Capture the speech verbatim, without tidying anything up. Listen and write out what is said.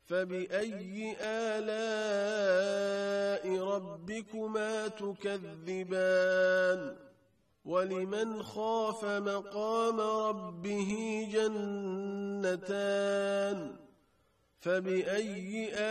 فبأي آلاء ربكما تكذبان ولمن خاف مقام ربه جنتان فبأي